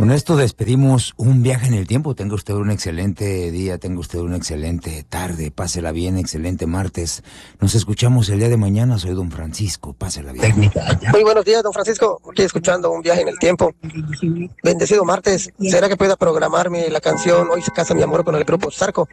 Con esto despedimos un viaje en el tiempo. Tenga usted un excelente día, tenga usted una excelente tarde, pásela bien, excelente martes. Nos escuchamos el día de mañana. Soy don Francisco, pásela bien. Muy buenos días, don Francisco. Aquí escuchando un viaje en el tiempo. Bendecido martes. ¿Será que pueda programarme la canción Hoy se casa mi amor con el grupo Zarco?